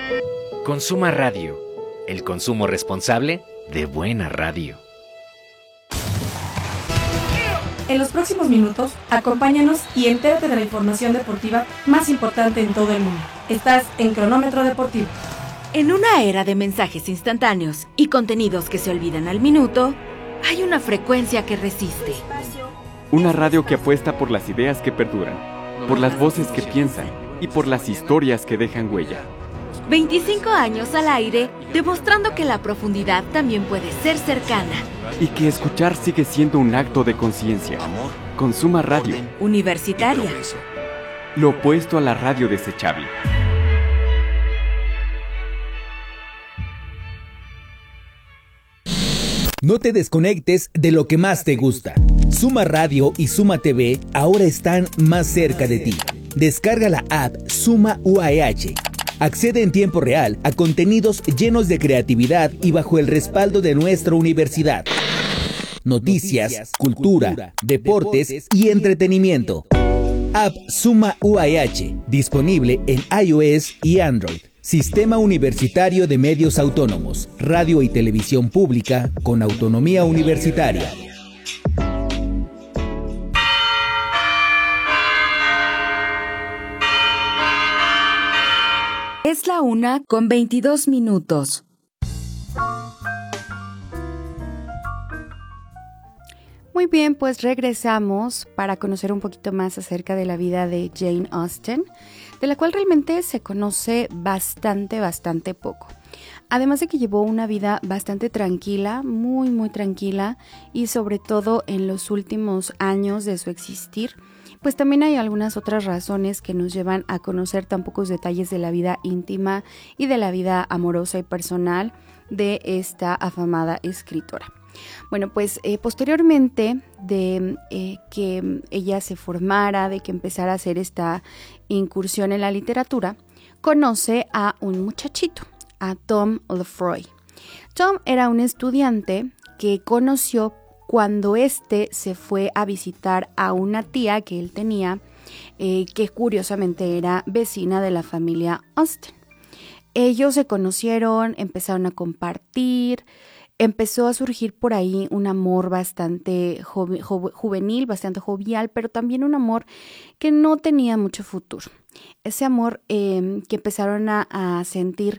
Consuma Radio, el consumo responsable de buena radio. En los próximos minutos, acompáñanos y entérate de la información deportiva más importante en todo el mundo. Estás en Cronómetro Deportivo. En una era de mensajes instantáneos y contenidos que se olvidan al minuto, hay una frecuencia que resiste. Una radio que apuesta por las ideas que perduran, por las voces que piensan y por las historias que dejan huella. 25 años al aire, demostrando que la profundidad también puede ser cercana. Y que escuchar sigue siendo un acto de conciencia. Consuma Radio. Universitaria. Lo opuesto a la radio desechable. No te desconectes de lo que más te gusta. Suma Radio y Suma TV ahora están más cerca de ti. Descarga la app Suma UAEH. Accede en tiempo real a contenidos llenos de creatividad y bajo el respaldo de nuestra universidad. Noticias, cultura, deportes y entretenimiento. App Suma UAEH, disponible en iOS y Android. Sistema Universitario de Medios Autónomos, radio y televisión pública con autonomía universitaria. Es la 1:22. Muy bien, pues regresamos para conocer un poquito más acerca de la vida de Jane Austen, de la cual realmente se conoce bastante poco. Además de que llevó una vida bastante tranquila, muy tranquila, y sobre todo en los últimos años de su existir, pues también hay algunas otras razones que nos llevan a conocer tan pocos detalles de la vida íntima y de la vida amorosa y personal de esta afamada escritora. Bueno, pues posteriormente de que ella se formara, de que empezara a hacer esta incursión en la literatura, conoce a un muchachito, a Tom Lefroy. Tom era un estudiante que conoció cuando se fue a visitar a una tía que él tenía, que curiosamente era vecina de la familia Austen. Ellos se conocieron, empezaron a compartir. Empezó a surgir por ahí un amor bastante juvenil, bastante jovial, pero también un amor que no tenía mucho futuro. Ese amor que empezaron a sentir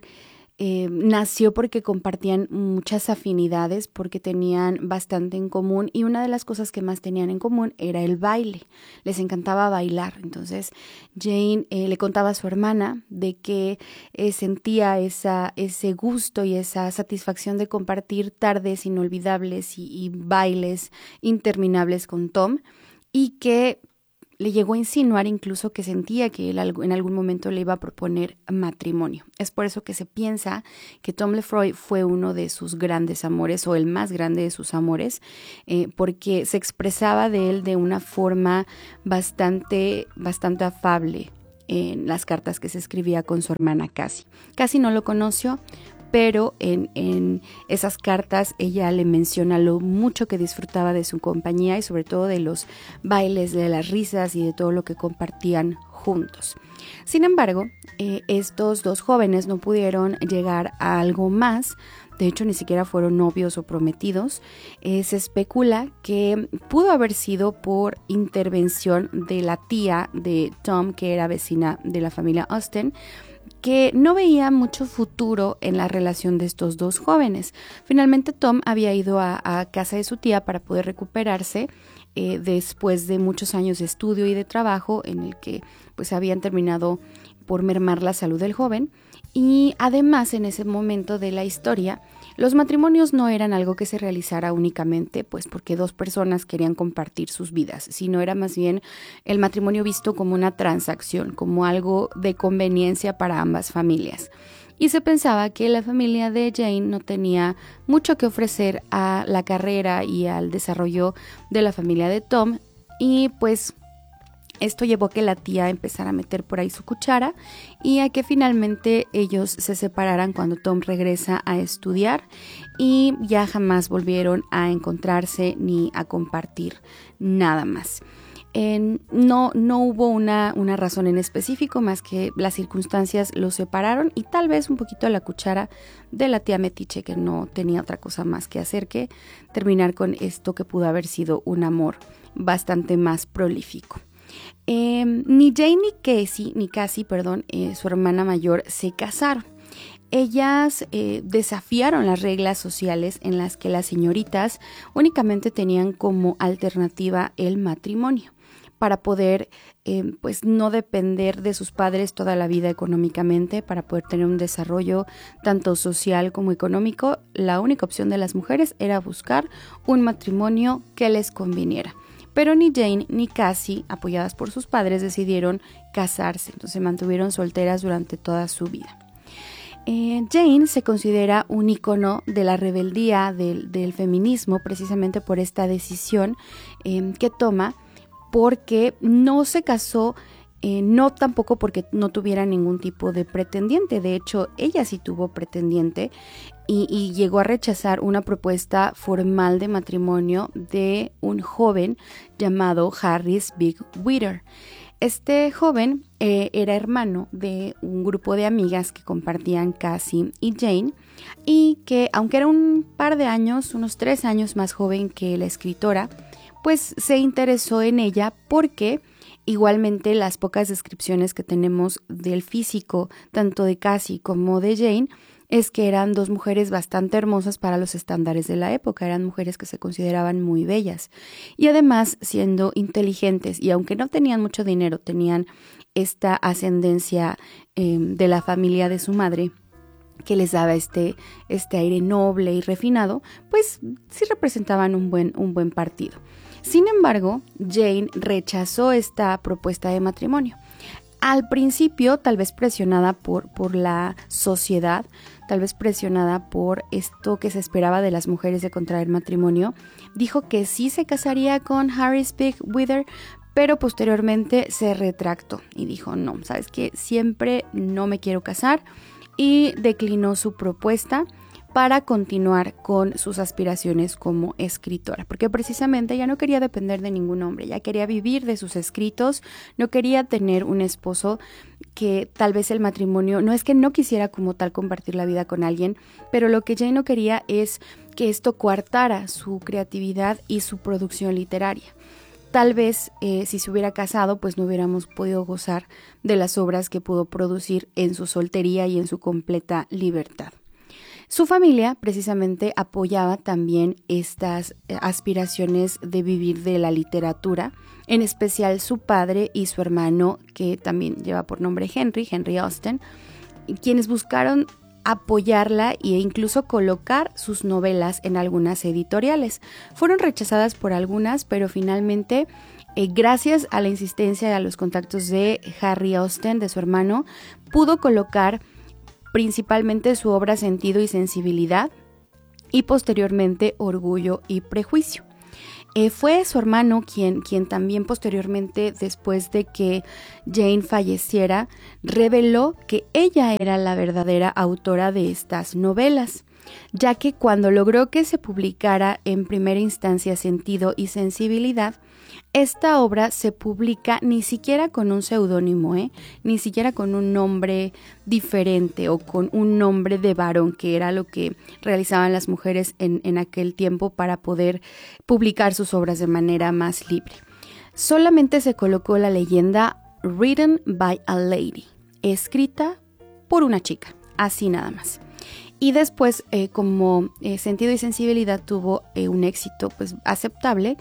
nació porque compartían muchas afinidades, porque tenían bastante en común, y una de las cosas que más tenían en común era el baile. Les encantaba bailar. Entonces Jane le contaba a su hermana de que sentía ese gusto y esa satisfacción de compartir tardes inolvidables y bailes interminables con Tom, y que le llegó a insinuar incluso que sentía que él en algún momento le iba a proponer matrimonio. Es por eso que se piensa que Tom Lefroy fue uno de sus grandes amores, o el más grande de sus amores, porque se expresaba de él de una forma bastante afable en las cartas que se escribía con su hermana Cassie. Cassie no lo conoció, pero en esas cartas ella le menciona lo mucho que disfrutaba de su compañía y sobre todo de los bailes, de las risas y de todo lo que compartían juntos. Sin embargo, estos dos jóvenes no pudieron llegar a algo más. De hecho, ni siquiera fueron novios o prometidos. Se especula que pudo haber sido por intervención de la tía de Tom, que era vecina de la familia Austen, que no veía mucho futuro en la relación de estos dos jóvenes. Finalmente Tom había ido a casa de su tía para poder recuperarse después de muchos años de estudio y de trabajo en el que pues habían terminado por mermar la salud del joven. Y además, en ese momento de la historia, los matrimonios no eran algo que se realizara únicamente pues porque dos personas querían compartir sus vidas, sino era más bien el matrimonio visto como una transacción, como algo de conveniencia para ambas familias. Y se pensaba que la familia de Jane no tenía mucho que ofrecer a la carrera y al desarrollo de la familia de Tom, y pues esto llevó a que la tía empezara a meter por ahí su cuchara y a que finalmente ellos se separaran cuando Tom regresa a estudiar, y ya jamás volvieron a encontrarse ni a compartir nada más. No hubo una razón en específico, más que las circunstancias los separaron y tal vez un poquito la cuchara de la tía metiche, que no tenía otra cosa más que hacer que terminar con esto que pudo haber sido un amor bastante más prolífico. Ni Jane ni Cassie, su hermana mayor, se casaron. Ellas desafiaron las reglas sociales en las que las señoritas únicamente tenían como alternativa el matrimonio para poder pues no depender de sus padres toda la vida económicamente, para poder tener un desarrollo tanto social como económico. La única opción de las mujeres era buscar un matrimonio que les conviniera. Pero ni Jane ni Cassie, apoyadas por sus padres, decidieron casarse, entonces se mantuvieron solteras durante toda su vida. Jane se considera un ícono de la rebeldía del feminismo, precisamente por esta decisión que toma, porque no se casó, no tampoco porque no tuviera ningún tipo de pretendiente. De hecho, ella sí tuvo pretendiente y llegó a rechazar una propuesta formal de matrimonio de un joven llamado Harris Big Wheeler. Este joven era hermano de un grupo de amigas que compartían Cassie y Jane, y que aunque era un par de años, unos 3 años más joven que la escritora, pues se interesó en ella porque igualmente las pocas descripciones que tenemos del físico tanto de Cassie como de Jane es que eran 2 mujeres bastante hermosas para los estándares de la época, eran mujeres que se consideraban muy bellas y además siendo inteligentes, y aunque no tenían mucho dinero, tenían esta ascendencia de la familia de su madre que les daba este aire noble y refinado, pues sí representaban un buen partido. Sin embargo, Jane rechazó esta propuesta de matrimonio. Al principio, tal vez presionada por la sociedad, tal vez presionada por esto que se esperaba de las mujeres de contraer matrimonio, dijo que sí se casaría con Harris Big Wheeler, pero posteriormente se retractó y dijo, no, ¿sabes qué? Siempre no me quiero casar, y declinó su propuesta para continuar con sus aspiraciones como escritora, porque precisamente ella no quería depender de ningún hombre, ella quería vivir de sus escritos, no quería tener un esposo, que tal vez el matrimonio, no es que no quisiera como tal compartir la vida con alguien, pero lo que Jane no quería es que esto coartara su creatividad y su producción literaria. Tal vez si se hubiera casado, pues no hubiéramos podido gozar de las obras que pudo producir en su soltería y en su completa libertad. Su familia precisamente apoyaba también estas aspiraciones de vivir de la literatura, en especial su padre y su hermano, que también lleva por nombre Henry Austen, quienes buscaron apoyarla e incluso colocar sus novelas en algunas editoriales. Fueron rechazadas por algunas, pero finalmente, gracias a la insistencia y a los contactos de Harry Austen, de su hermano, pudo colocar principalmente su obra Sentido y Sensibilidad y posteriormente Orgullo y Prejuicio. Fue su hermano quien también posteriormente, después de que Jane falleciera, reveló que ella era la verdadera autora de estas novelas, ya que cuando logró que se publicara en primera instancia Sentido y Sensibilidad, esta obra se publica ni siquiera con un seudónimo, ni siquiera con un nombre diferente o con un nombre de varón, que era lo que realizaban las mujeres en aquel tiempo para poder publicar sus obras de manera más libre. Solamente se colocó la leyenda Written by a Lady, escrita por una chica, así nada más. Y después, como Sentido y Sensibilidad tuvo un éxito pues aceptable,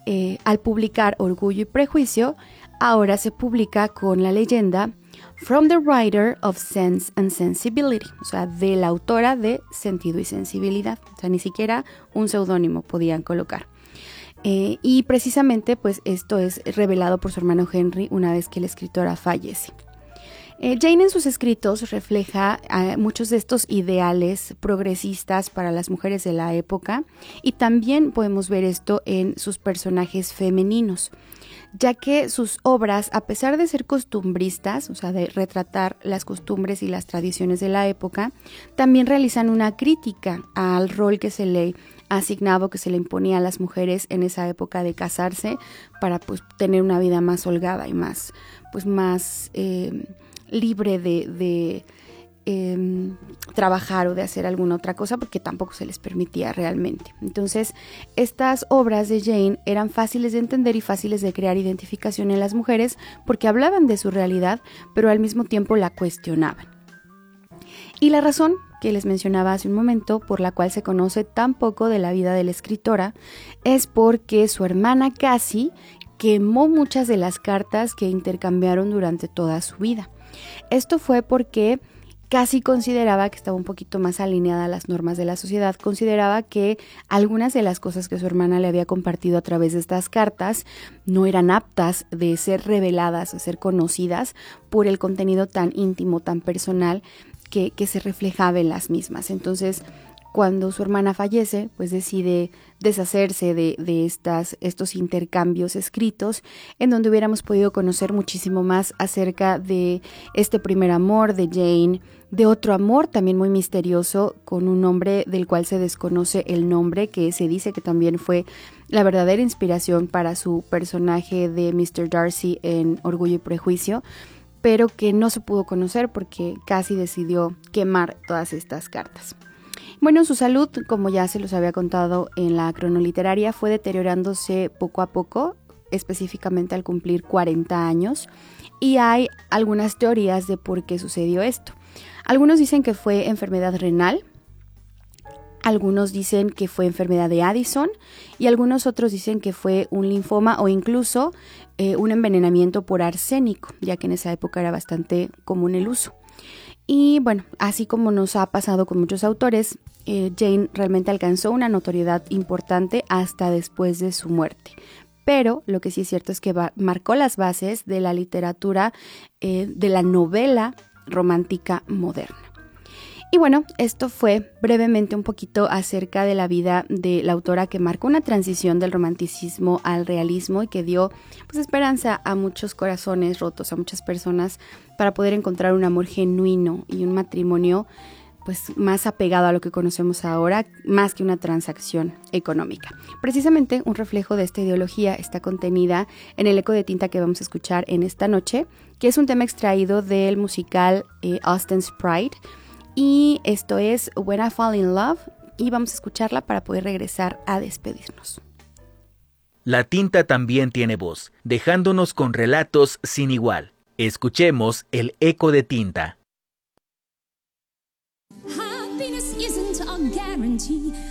al publicar Orgullo y Prejuicio, ahora se publica con la leyenda From the Writer of Sense and Sensibility, o sea, de la autora de Sentido y Sensibilidad. O sea, ni siquiera un seudónimo podían colocar. Y precisamente, pues esto es revelado por su hermano Henry una vez que la escritora fallece. Jane en sus escritos refleja muchos de estos ideales progresistas para las mujeres de la época, y también podemos ver esto en sus personajes femeninos. ya que sus obras, a pesar de ser costumbristas, o sea, de retratar las costumbres y las tradiciones de la época, también realizan una crítica al rol que se le asignaba, que se le imponía a las mujeres en esa época de casarse para pues tener una vida más holgada y más libre de trabajar o de hacer alguna otra cosa, porque tampoco se les permitía realmente. Entonces, estas obras de Jane eran fáciles de entender y fáciles de crear identificación en las mujeres porque hablaban de su realidad, pero al mismo tiempo la cuestionaban. Y la razón que les mencionaba hace un momento, por la cual se conoce tan poco de la vida de la escritora, es porque su hermana Cassie quemó muchas de las cartas que intercambiaron durante toda su vida. Esto fue porque Cassie consideraba que estaba un poquito más alineada a las normas de la sociedad, consideraba que algunas de las cosas que su hermana le había compartido a través de estas cartas no eran aptas de ser reveladas o ser conocidas por el contenido tan íntimo, tan personal que se reflejaba en las mismas. Entonces, cuando su hermana fallece, pues decide deshacerse de estos intercambios escritos, en donde hubiéramos podido conocer muchísimo más acerca de este primer amor de Jane, de otro amor también muy misterioso con un hombre del cual se desconoce el nombre, que se dice que también fue la verdadera inspiración para su personaje de Mr. Darcy en Orgullo y Prejuicio, pero que no se pudo conocer porque Cassie decidió quemar todas estas cartas. Bueno, su salud, como ya se los había contado en la cronoliteraria, fue deteriorándose poco a poco, específicamente al cumplir 40 años, y hay algunas teorías de por qué sucedió esto. Algunos dicen que fue enfermedad renal, algunos dicen que fue enfermedad de Addison y algunos otros dicen que fue un linfoma o incluso un envenenamiento por arsénico, ya que en esa época era bastante común el uso. Y bueno, así como nos ha pasado con muchos autores, Jane realmente alcanzó una notoriedad importante hasta después de su muerte. Pero lo que sí es cierto es que marcó las bases de la literatura, de la novela romántica moderna. Y bueno, esto fue brevemente un poquito acerca de la vida de la autora que marcó una transición del romanticismo al realismo y que dio pues esperanza a muchos corazones rotos, a muchas personas para poder encontrar un amor genuino y un matrimonio pues más apegado a lo que conocemos ahora, más que una transacción económica. Precisamente un reflejo de esta ideología está contenida en el eco de tinta que vamos a escuchar en esta noche, que es un tema extraído del musical Austen's Pride, y esto es When I Fall in Love, y vamos a escucharla para poder regresar a despedirnos. La tinta también tiene voz, dejándonos con relatos sin igual. Escuchemos el eco de tinta. Happiness isn't a guarantee.